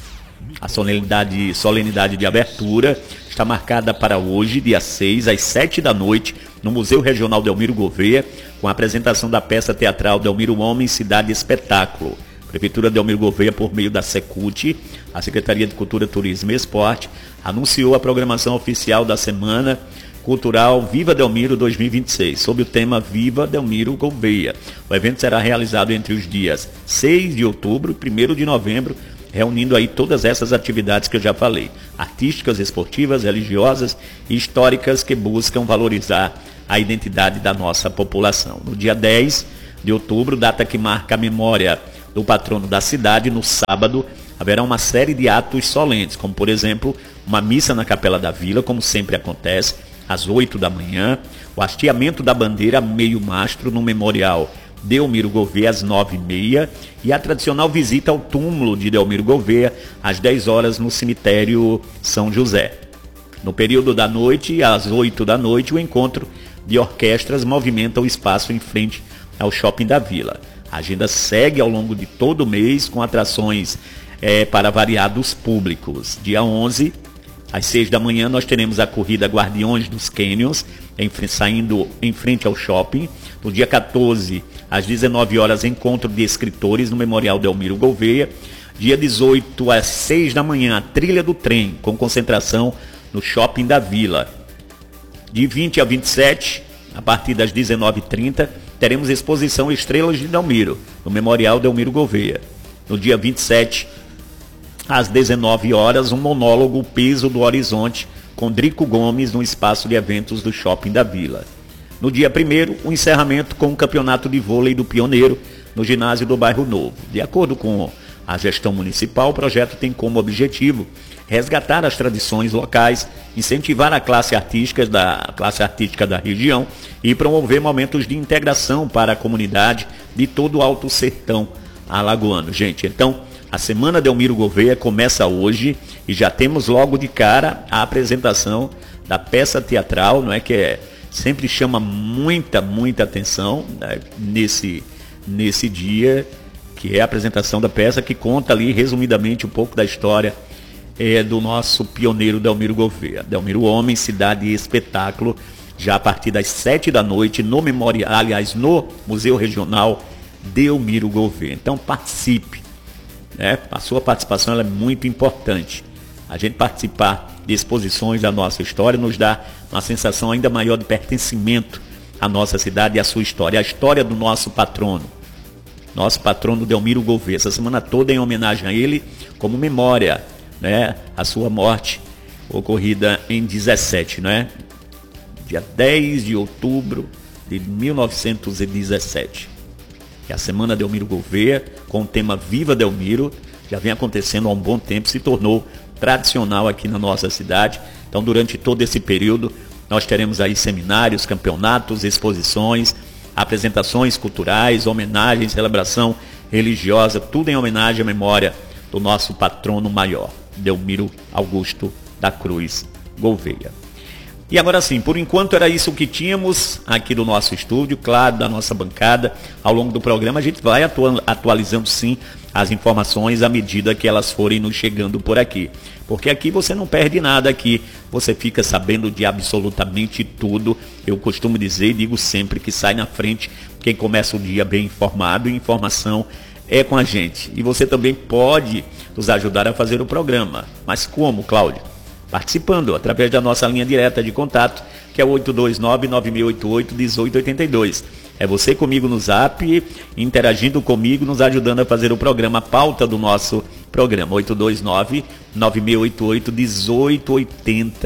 A solenidade, solenidade de abertura está marcada para hoje, dia seis, às sete da noite, no Museu Regional Delmiro Gouveia, com a apresentação da peça teatral Delmiro Homem, Cidade e Espetáculo. Prefeitura de Delmiro Gouveia, por meio da Secult, a Secretaria de Cultura, Turismo e Esporte, anunciou a programação oficial da Semana Cultural Viva Delmiro dois mil e vinte e seis, sob o tema Viva Delmiro Gouveia. O evento será realizado entre os dias seis de outubro e primeiro de novembro, reunindo aí todas essas atividades que eu já falei, artísticas, esportivas, religiosas e históricas que buscam valorizar a identidade da nossa população. No dia dez de outubro, data que marca a memória do patrono da cidade, no sábado, haverá uma série de atos solenes, como por exemplo, uma missa na Capela da Vila, como sempre acontece, às oito da manhã, o hasteamento da bandeira meio mastro no Memorial Delmiro Gouveia às nove e meia e a tradicional visita ao túmulo de Delmiro Gouveia às dez horas no cemitério São José. No período da noite, às oito da noite, o encontro de orquestras movimenta o espaço em frente ao Shopping da Vila. A agenda segue ao longo de todo o mês com atrações é, para variados públicos. Dia onze, às seis da manhã, nós teremos a corrida Guardiões dos Canyons, em, saindo em frente ao shopping. No dia quatorze, às dezenove horas, encontro de escritores no Memorial Delmiro Gouveia. Dia dezoito, às seis da manhã, a trilha do trem, com concentração no Shopping da Vila. De vinte a vinte e sete, a partir das dezenove e trinta, teremos exposição Estrelas de Delmiro, no Memorial Delmiro Gouveia. No dia vinte e sete, às dezenove horas, um monólogo O Peso do Horizonte, com Drico Gomes, no espaço de eventos do Shopping da Vila. No dia primeiro, o encerramento com o campeonato de vôlei do Pioneiro, no ginásio do Bairro Novo. De acordo com a gestão municipal, o projeto tem como objetivo resgatar as tradições locais, incentivar a classe artística da, classe artística da região e promover momentos de integração para a comunidade de todo o Alto Sertão alagoano. Gente, então, a Semana Delmiro Gouveia começa hoje e já temos logo de cara a apresentação da peça teatral, não é, que é, sempre chama muita, muita atenção, né, nesse, nesse dia, que é a apresentação da peça que conta ali resumidamente um pouco da história é, do nosso pioneiro Delmiro Gouveia. Delmiro Homem, Cidade e Espetáculo, já a partir das sete da noite no memorial, aliás, no Museu Regional Delmiro Gouveia. Então participe, né? A sua participação ela é muito importante. A gente participar de exposições da nossa história nos dá uma sensação ainda maior de pertencimento à nossa cidade e à sua história, a história do nosso patrono, nosso patrono Delmiro Gouveia. Essa semana toda em homenagem a ele, como memória, né, a sua morte ocorrida em dezessete, né, dia dez de outubro de mil novecentos e dezessete. É a Semana Delmiro Gouveia, com o tema Viva Delmiro, já vem acontecendo há um bom tempo, se tornou tradicional aqui na nossa cidade. Então, durante todo esse período, nós teremos aí seminários, campeonatos, exposições, apresentações culturais, homenagens, celebração religiosa, tudo em homenagem à memória do nosso patrono maior, Delmiro Augusto da Cruz Gouveia. E agora sim, por enquanto era isso que tínhamos aqui do nosso estúdio, claro, da nossa bancada. Ao longo do programa a gente vai atualizando sim as informações à medida que elas forem nos chegando por aqui. Porque aqui você não perde nada, aqui você fica sabendo de absolutamente tudo. Eu costumo dizer e digo sempre que sai na frente quem começa o dia bem informado, e informação é com a gente. E você também pode nos ajudar a fazer o programa. Mas como, Cláudio? Participando através da nossa linha direta de contato, que é o oito dois nove, nove seis oito oito, um oito oito dois. É você comigo no Zap, interagindo comigo, nos ajudando a fazer o programa, a pauta do nosso programa, oito dois nove, nove seis oito oito, um oito oito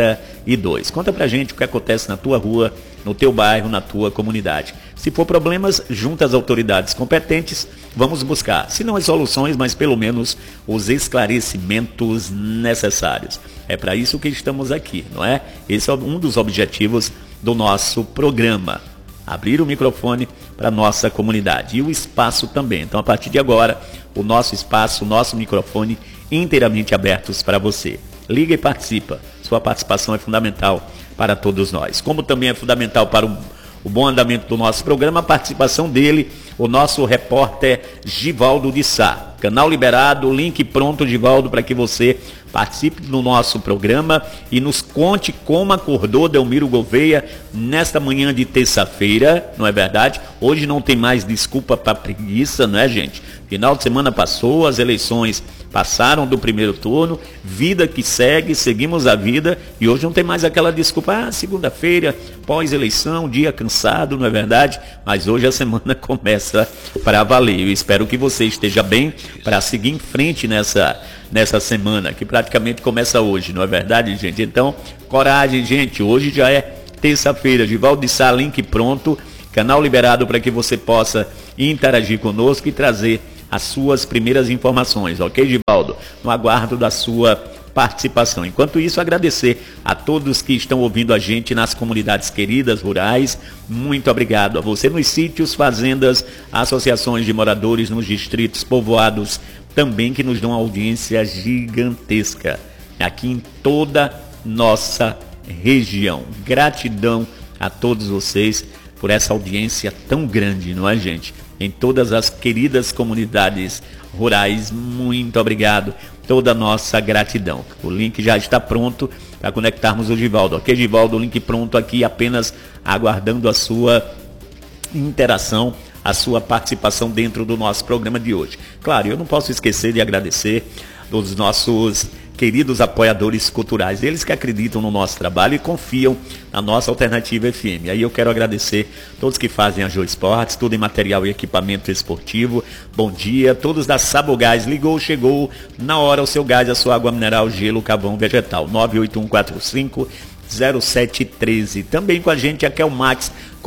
dois. Conta pra gente o que acontece na tua rua, no teu bairro, na tua comunidade. Se for problemas, junto às autoridades competentes, vamos buscar, se não as soluções, mas pelo menos os esclarecimentos necessários. É para isso que estamos aqui, não é? Esse é um dos objetivos do nosso programa. Abrir o microfone para a nossa comunidade e o espaço também. Então, a partir de agora, o nosso espaço, o nosso microfone inteiramente abertos para você. Liga e participa. Sua participação é fundamental para todos nós. Como também é fundamental para o, o bom andamento do nosso programa, a participação dele, o nosso repórter Givaldo de Sá. Canal liberado, link pronto, Givaldo, para que você participe do nosso programa e nos conte como acordou Delmiro Gouveia nesta manhã de terça-feira, não é verdade? Hoje não tem mais desculpa para preguiça, não é, gente? Final de semana passou, as eleições passaram do primeiro turno, vida que segue, seguimos a vida e hoje não tem mais aquela desculpa, ah, segunda-feira, pós-eleição, dia cansado, não é verdade? Mas hoje a semana começa para valer. Eu espero que você esteja bem para seguir em frente nessa, nessa semana, que praticamente começa hoje, não é verdade, gente? Então, coragem, gente, hoje já é terça-feira, Givaldo de Sá, link pronto, canal liberado para que você possa interagir conosco e trazer as suas primeiras informações, ok, Givaldo? No aguardo da sua participação. Enquanto isso, agradecer a todos que estão ouvindo a gente nas comunidades queridas, rurais. Muito obrigado a você nos sítios, fazendas, associações de moradores nos distritos, povoados, também que nos dão audiência gigantesca aqui em toda nossa região. Gratidão a todos vocês por essa audiência tão grande, não é, gente? Em todas as queridas comunidades rurais, muito obrigado, toda a nossa gratidão. O link já está pronto para conectarmos o Givaldo, ok, Givaldo? O link pronto aqui, apenas aguardando a sua interação, a sua participação dentro do nosso programa de hoje. Claro, eu não posso esquecer de agradecer dos nossos queridos apoiadores culturais, eles que acreditam no nosso trabalho e confiam na nossa Alternativa F M. Aí eu quero agradecer todos que fazem a Jô Esportes, tudo em material e equipamento esportivo. Bom dia, todos da Sabogás, ligou, chegou, na hora o seu gás, a sua água mineral, gelo, carvão vegetal, nove oito um quatro cinco zero sete um três. Também com a gente aqui é o Max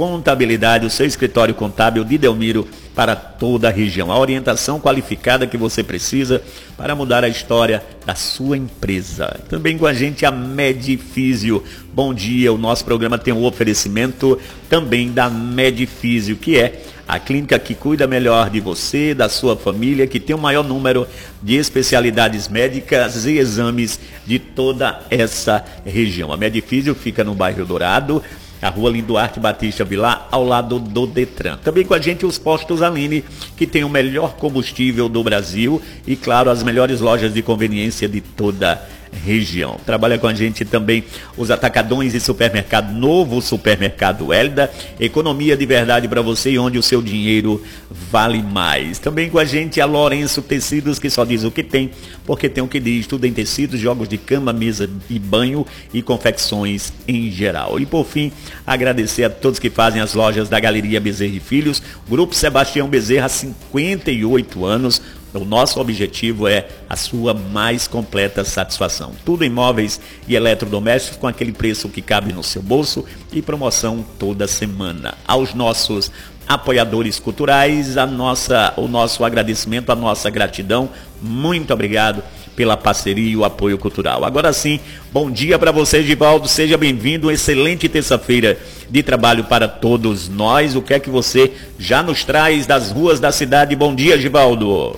Contabilidade, o seu escritório contábil de Delmiro para toda a região. A orientação qualificada que você precisa para mudar a história da sua empresa. Também com a gente a Medifísio. Bom dia, o nosso programa tem um oferecimento também da Medifísio, que é a clínica que cuida melhor de você, da sua família, que tem o maior número de especialidades médicas e exames de toda essa região. A Medifísio fica no bairro Dourado, a rua Linduarte Batista Vilar, ao lado do Detran. Também com a gente os postos Aline, que tem o melhor combustível do Brasil e, claro, as melhores lojas de conveniência de toda a região. Trabalha com a gente também os atacadões e supermercado Novo Supermercado Hélida, economia de verdade para você e onde o seu dinheiro vale mais. Também com a gente a Lourenço Tecidos, que só diz o que tem, porque tem o que diz, tudo em tecidos, jogos de cama, mesa e banho e confecções em geral. E por fim, agradecer a todos que fazem as lojas da Galeria Bezerra e Filhos, Grupo Sebastião Bezerra, há cinquenta e oito anos. O nosso objetivo é a sua mais completa satisfação. Tudo em móveis e eletrodomésticos com aquele preço que cabe no seu bolso e promoção toda semana. Aos nossos apoiadores culturais, a nossa, o nosso agradecimento, a nossa gratidão. Muito obrigado pela parceria e o apoio cultural. Agora sim, bom dia para você, Givaldo. Seja bem-vindo. Excelente terça-feira de trabalho para todos nós. O que é que você já nos traz das ruas da cidade? Bom dia, Givaldo.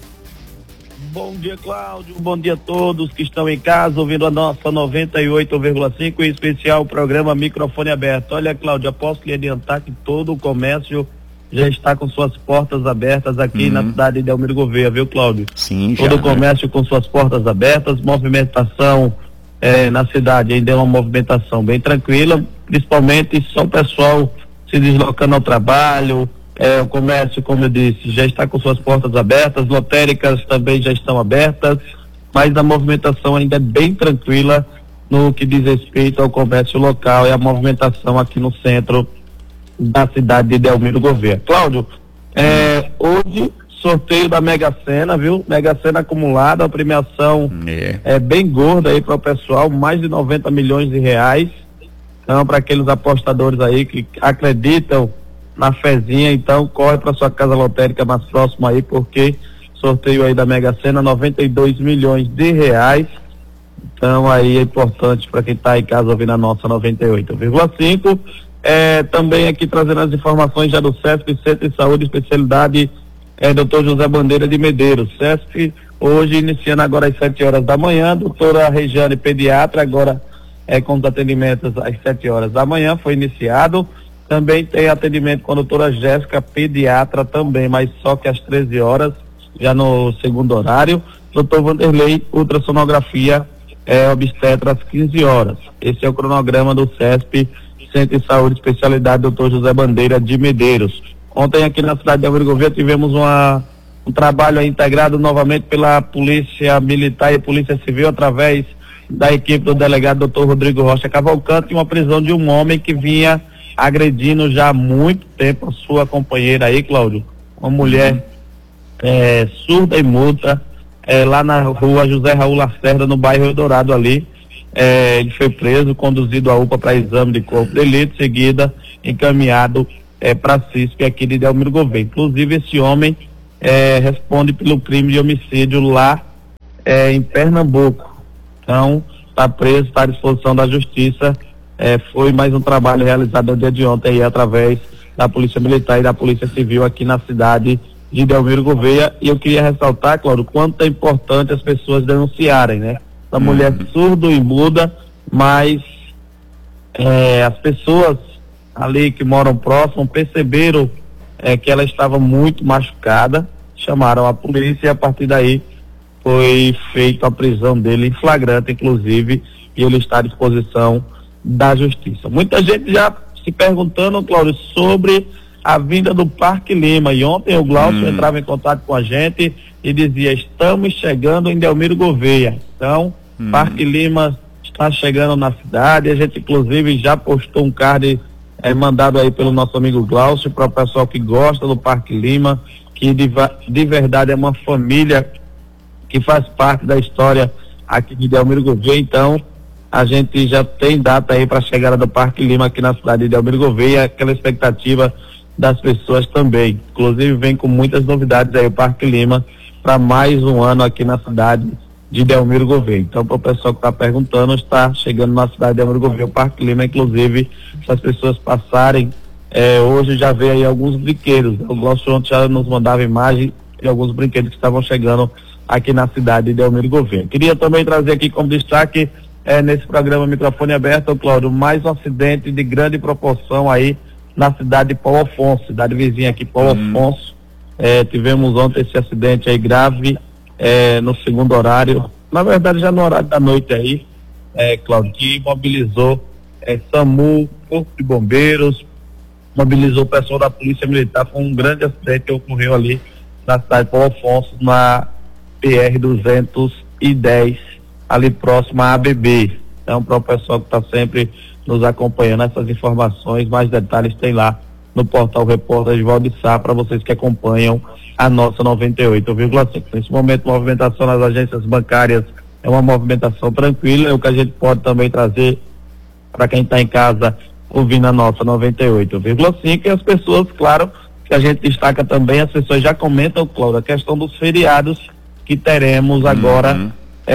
Bom dia, Cláudio. Bom dia a todos que estão em casa ouvindo a nossa noventa e oito vírgula cinco, em especial o programa Microfone Aberto. Olha, Cláudio, posso lhe adiantar que todo o comércio já está com suas portas abertas aqui uhum. na cidade de Delmiro Gouveia, viu, Cláudio? Sim, já, todo o comércio né? com suas portas abertas, movimentação eh, na cidade ainda é uma movimentação bem tranquila, principalmente só o pessoal se deslocando ao trabalho. É, o comércio, como eu disse, já está com suas portas abertas, lotéricas também já estão abertas, mas a movimentação ainda é bem tranquila no que diz respeito ao comércio local e a movimentação aqui no centro da cidade de Delmiro Gouveia. Cláudio, é, hoje sorteio da Mega Sena, viu? Mega Sena acumulada, a premiação é, é bem gorda aí para o pessoal, mais de noventa milhões de reais. Então, para aqueles apostadores aí que acreditam na fezinha, então corre para sua casa lotérica mais próxima aí, porque sorteio aí da Mega Sena, noventa e dois milhões de reais. Então aí é importante para quem está em casa ouvindo a nossa noventa e oito vírgula cinco. É, também aqui trazendo as informações já do SESP, Centro de Saúde Especialidade é, doutor José Bandeira de Medeiros. SESP hoje iniciando agora às sete horas da manhã, doutora Regiane Pediatra, agora é, com os atendimentos às sete horas da manhã, foi iniciado. Também tem atendimento com a doutora Jéssica, pediatra também, mas só que às treze horas, já no segundo horário. Doutor Vanderlei, ultrassonografia, é, obstetra às quinze horas. Esse é o cronograma do SESP, Centro de Saúde Especialidade doutor José Bandeira de Medeiros. Ontem aqui na cidade de Delmiro Gouveia tivemos uma, um trabalho aí integrado novamente pela Polícia Militar e Polícia Civil, através da equipe do delegado doutor Rodrigo Rocha Cavalcante, uma prisão de um homem que vinha agredindo já há muito tempo a sua companheira aí, Cláudio, uma mulher é, surda e muda, é, lá na rua José Raul Lacerda, no bairro Eldorado ali. É, ele foi preso, conduzido à U P A para exame de corpo de delito, seguida encaminhado é, para a C I S P aqui de Delmiro Gouveia. Inclusive esse homem é, responde pelo crime de homicídio lá é, em Pernambuco. Então está preso, está à disposição da justiça. É, foi mais um trabalho realizado no dia de ontem aí, através da Polícia Militar e da Polícia Civil aqui na cidade de Delmiro Gouveia. E eu queria ressaltar, claro, o quanto é importante as pessoas denunciarem, né? Essa uhum. mulher surdo e muda, mas é, as pessoas ali que moram próximo perceberam é, que ela estava muito machucada, chamaram a polícia e a partir daí foi feita a prisão dele em flagrante, inclusive, e ele está à disposição da justiça. Muita gente já se perguntando, Cláudio, sobre a vinda do Parque Lima, e ontem o Glaucio hum. entrava em contato com a gente e dizia: estamos chegando em Delmiro Gouveia. Então, hum. Parque Lima está chegando na cidade. A gente inclusive já postou um card é, mandado aí pelo nosso amigo Glaucio para o pessoal que gosta do Parque Lima, que de, de verdade é uma família que faz parte da história aqui de Delmiro Gouveia. Então a gente já tem data aí para a chegada do Parque Lima aqui na cidade de Delmiro Gouveia, aquela expectativa das pessoas também. Inclusive vem com muitas novidades aí o Parque Lima para mais um ano aqui na cidade de Delmiro Gouveia. Então, para o pessoal que está perguntando, está chegando na cidade de Delmiro Gouveia o Parque Lima, inclusive, se as pessoas passarem, é, hoje já veio aí alguns brinquedos. O Glaucio ontem já nos mandava imagem de alguns brinquedos que estavam chegando aqui na cidade de Delmiro Gouveia. Queria também trazer aqui como destaque, é, nesse programa Microfone Aberto, Cláudio, mais um acidente de grande proporção aí na cidade de Paulo Afonso, cidade vizinha aqui, Paulo hum. Afonso. É, tivemos ontem esse acidente aí grave, é, no segundo horário, na verdade já no horário da noite aí, é, Cláudio, que mobilizou é, SAMU, Corpo de Bombeiros, mobilizou o pessoal da Polícia Militar. Foi um grande acidente que ocorreu ali na cidade de Paulo Afonso, na P R duzentos e dez, ali próximo à A B B. Então, para o pessoal que está sempre nos acompanhando, essas informações, mais detalhes tem lá no portal Repórter de Valdir Sá, para vocês que acompanham a nossa noventa e oito vírgula cinco. Nesse momento, movimentação nas agências bancárias é uma movimentação tranquila, é o que a gente pode também trazer para quem está em casa ouvindo a nossa noventa e oito vírgula cinco, e as pessoas, claro, que a gente destaca também, as pessoas já comentam, Cláudio, a questão dos feriados que teremos agora, uhum.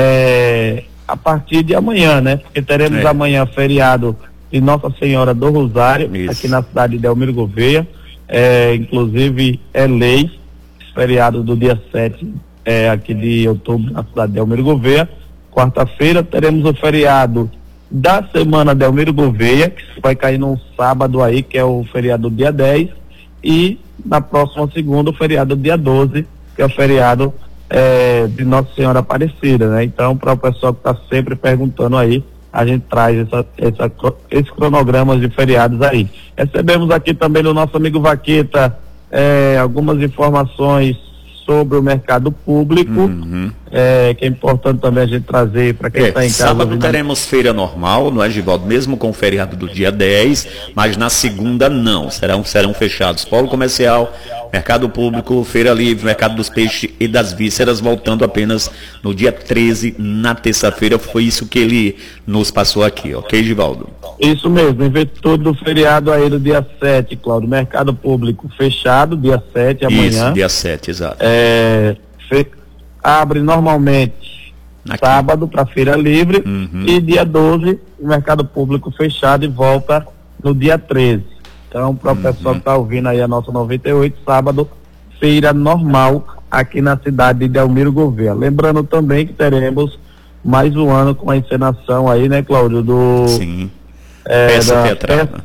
é, a partir de amanhã, né? Porque teremos é. amanhã feriado de Nossa Senhora do Rosário, Isso. aqui na cidade de Delmiro Gouveia, é, inclusive é lei, feriado do dia sete, é, aqui de outubro, na cidade de Delmiro Gouveia. Quarta-feira teremos o feriado da semana Delmiro Gouveia, que vai cair num sábado aí, que é o feriado do dia dez, e na próxima segunda o feriado do dia doze, que é o feriado é, de Nossa Senhora Aparecida, né? Então, para o pessoal que está sempre perguntando aí, a gente traz essa, essa, esse cronograma de feriados aí. Recebemos aqui também do nosso amigo Vaqueta é, algumas informações sobre o mercado público, uhum. é, que é importante também a gente trazer para quem está é, em casa. Sábado teremos feira normal, não é, Givaldo? Mesmo com o feriado do dia dez, mas na segunda não, serão, serão fechados polo comercial, mercado público, feira livre, mercado dos peixes e das vísceras, voltando apenas no dia treze, na terça-feira. Foi isso que ele nos passou aqui, ok, Givaldo? Isso mesmo, em virtude do feriado aí do dia sete, Cláudio, mercado público fechado, dia sete, amanhã. Isso, dia sete, exato. É, fe... abre normalmente aqui. Sábado para feira livre, uhum. e dia doze, o mercado público fechado e volta no dia treze. Então, para o uhum. pessoal que está ouvindo aí a nossa noventa e oito, sábado, feira normal aqui na cidade de Delmiro Gouveia. Lembrando também que teremos mais um ano com a encenação aí, né, Cláudio, do... Sim. É, peça da teatral, peça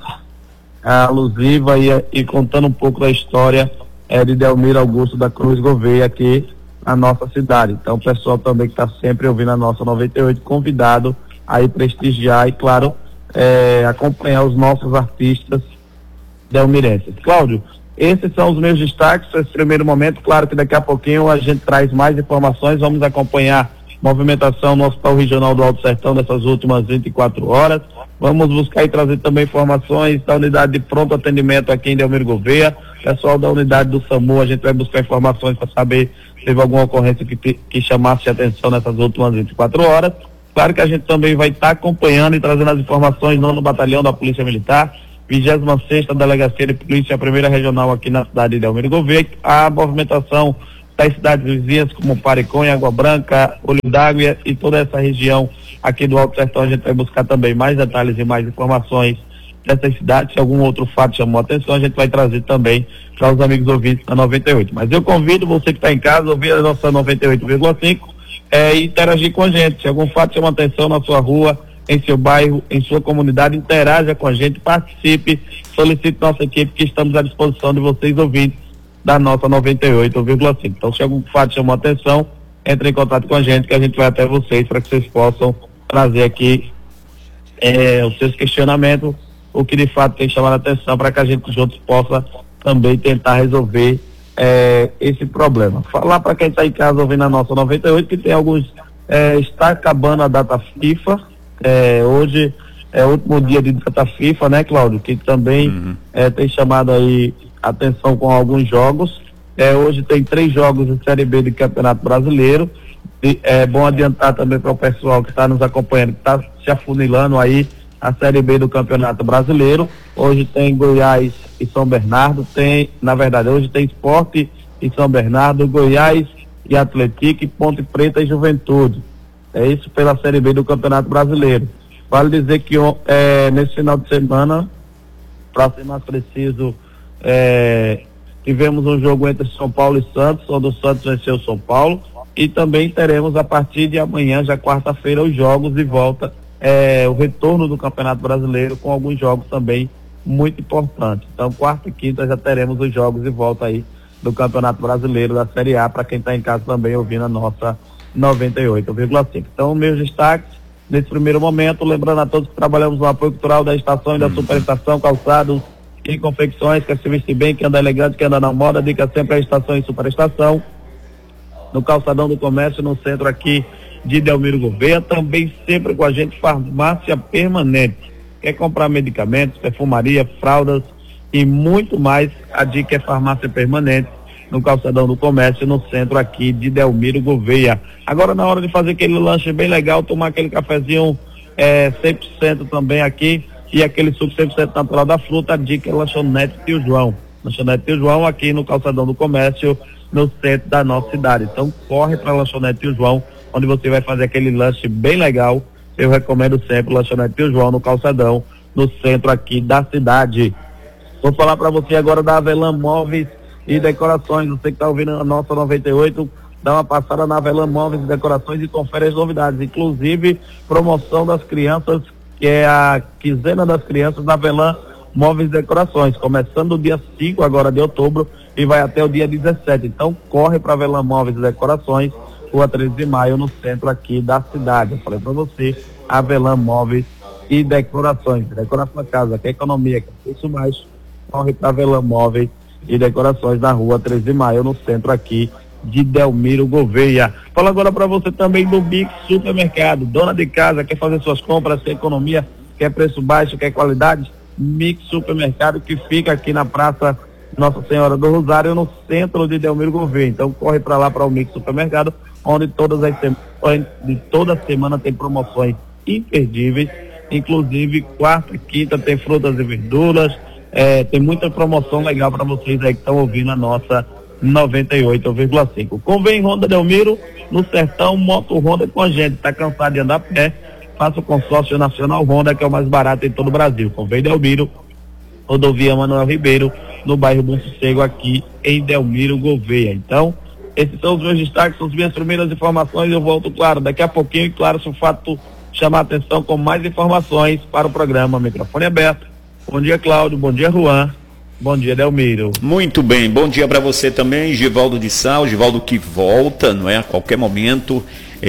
alusiva e, e contando um pouco da história é, de Delmiro Augusto da Cruz Gouveia aqui na nossa cidade. Então, o pessoal também que está sempre ouvindo a nossa noventa e oito, convidado a ir prestigiar e, claro, é, acompanhar os nossos artistas delmirenses. Cláudio, esses são os meus destaques nesse primeiro momento. Claro que daqui a pouquinho a gente traz mais informações, vamos acompanhar movimentação no Hospital Regional do Alto Sertão dessas últimas vinte e quatro horas. Vamos buscar e trazer também informações da unidade de pronto atendimento aqui em Delmiro Gouveia. Pessoal da unidade do SAMU, a gente vai buscar informações para saber se teve alguma ocorrência que, que chamasse a atenção nessas últimas vinte e quatro horas. Claro que a gente também vai estar tá acompanhando e trazendo as informações no batalhão da Polícia Militar, vigésima sexta Delegacia de Polícia, a primeira regional aqui na cidade de Delmiro Gouveia. A movimentação das cidades vizinhas como Pariconha, Água Branca, Olho d'Água e toda essa região aqui do Alto Sertão. A gente vai buscar também mais detalhes e mais informações dessas cidades. Se algum outro fato chamou a atenção, a gente vai trazer também para os amigos ouvintes da noventa e oito. Mas eu convido você que está em casa a ouvir a nossa noventa e oito vírgula cinco é, e interagir com a gente. Se algum fato chama a atenção na sua rua, em seu bairro, em sua comunidade, interaja com a gente, participe, solicite nossa equipe, que estamos à disposição de vocês ouvintes da nossa noventa e oito vírgula cinco. Então, se algum fato chamou a atenção, entre em contato com a gente, que a gente vai até vocês para que vocês possam trazer aqui é, os seus questionamentos, o que de fato tem chamado a atenção, para que a gente juntos possa também tentar resolver é, esse problema. Falar para quem está em casa ouvindo a nossa noventa e oito que tem alguns, é, está acabando a data FIFA, é, hoje é o último dia de data FIFA, né, Cláudio, que também uhum. é, tem chamado aí atenção com alguns jogos. É, hoje tem três jogos de Série B do Campeonato Brasileiro. E é bom adiantar também para o pessoal que está nos acompanhando, que está se afunilando aí a Série B do Campeonato Brasileiro. Hoje tem Goiás e São Bernardo, tem, na verdade, hoje tem Sport e São Bernardo, Goiás e Atlético, Ponte Preta e Juventude. É isso pela Série B do Campeonato Brasileiro. Vale dizer que é, nesse final de semana, para ser mais preciso, é, tivemos um jogo entre São Paulo e Santos, onde o Santos venceu o São Paulo, e também teremos a partir de amanhã, já quarta-feira, os jogos de volta, é, o retorno do Campeonato Brasileiro, com alguns jogos também muito importantes. Então, quarta e quinta já teremos os jogos de volta aí do Campeonato Brasileiro da Série A, para quem está em casa também ouvindo a nossa noventa e oito vírgula cinco. Então, meus destaques nesse primeiro momento, lembrando a todos que trabalhamos no apoio cultural da estação e da superestação, calçados e confecções, quer se vestir bem, quer andar elegante, quer andar na moda, dica sempre a estação e superestação, no calçadão do comércio, no centro aqui de Delmiro Gouveia, também sempre com a gente, farmácia permanente. Quer comprar medicamentos, perfumaria, fraldas e muito mais, a dica é farmácia permanente, no calçadão do comércio, no centro aqui de Delmiro Gouveia. Agora, na hora de fazer aquele lanche bem legal, tomar aquele cafezinho é, cem por cento também aqui, e aquele suco cem por cento natural da fruta, a dica é Lanchonete Tio João. Lanchonete Tio João aqui no calçadão do comércio, no centro da nossa cidade. Então corre para a Lanchonete Tio João, onde você vai fazer aquele lanche bem legal. Eu recomendo sempre Lanchonete Tio João no calçadão, no centro aqui da cidade. Vou falar para você agora da Avelã Móveis e Decorações. Você que está ouvindo a nossa noventa e oito, dá uma passada na Avelã Móveis e Decorações e confere as novidades, inclusive promoção das crianças, que é a quinzena das crianças da Avelã Móveis e Decorações, começando o dia cinco agora de outubro e vai até o dia dezessete. Então corre para Avelã Móveis e Decorações, rua treze de maio, no centro aqui da cidade. Eu falei para você, Avelã Móveis e Decorações. Decora sua casa, quer economia, quer isso mais, corre para Avelã Móveis e Decorações, na rua treze de maio, no centro aqui de Delmiro Gouveia. Fala agora para você também do Mix Supermercado. Dona de casa, quer fazer suas compras, quer economia, quer preço baixo, quer qualidade? Mix Supermercado, que fica aqui na Praça Nossa Senhora do Rosário, no centro de Delmiro Gouveia. Então corre para lá, para o Mix Supermercado, onde todas as semanas, de toda semana tem promoções imperdíveis, inclusive quarta e quinta tem frutas e verduras, é, tem muita promoção legal para vocês aí que estão ouvindo a nossa noventa e oito vírgula cinco. Convém Honda Delmiro, no Sertão, moto Honda com a gente. Tá cansado de andar a pé? Faça o consórcio nacional Honda, que é o mais barato em todo o Brasil. Convém Delmiro, rodovia Manuel Ribeiro, no bairro Bom Sossego, aqui em Delmiro Gouveia. Então, esses são os meus destaques, são as minhas primeiras informações. Eu volto, claro, daqui a pouquinho, e claro, se o fato chamar a atenção com mais informações para o programa. Microfone aberto. Bom dia, Cláudio. Bom dia, Juan. Bom dia, Delmiro. Muito bem, bom dia para você também, Givaldo de Sal, Givaldo que volta, não é, a qualquer momento,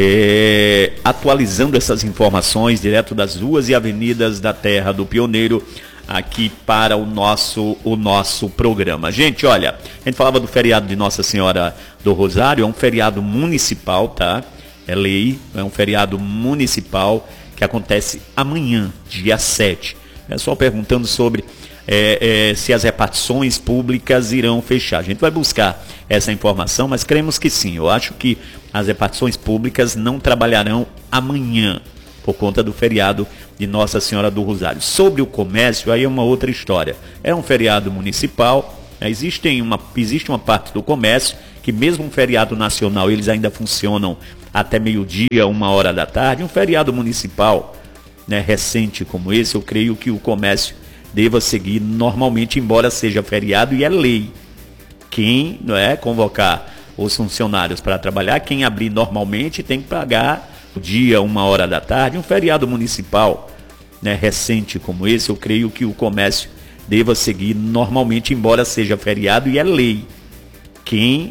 é, atualizando essas informações direto das ruas e avenidas da Terra do Pioneiro, aqui para o nosso, o nosso programa. Gente, olha, a gente falava do feriado de Nossa Senhora do Rosário, é um feriado municipal, tá? É lei, é um feriado municipal que acontece amanhã, dia sete. É só perguntando sobre É, é, se as repartições públicas irão fechar. A gente vai buscar essa informação, mas cremos que sim. Eu acho que as repartições públicas não trabalharão amanhã, por conta do feriado de Nossa Senhora do Rosário. Sobre o comércio, aí é uma outra história. É um feriado municipal, né? Existem uma, existe uma parte do comércio que mesmo um feriado nacional, eles ainda funcionam até meio-dia, uma hora da tarde. Um feriado municipal, né, recente como esse, eu creio que o comércio deva seguir normalmente, embora seja feriado e é lei. Quem, não é, convocar os funcionários para trabalhar, quem abrir normalmente tem que pagar o dia, uma hora da tarde. Um feriado municipal, né, recente como esse, eu creio que o comércio deva seguir normalmente, embora seja feriado e é lei. Quem,